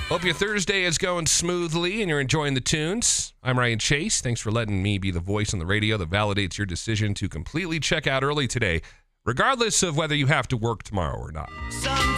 Hope your Thursday is going smoothly and you're enjoying the tunes. I'm Ryan Chase. Thanks for letting me be the voice on the radio that validates your decision to completely check out early today, regardless of whether you have to work tomorrow or not.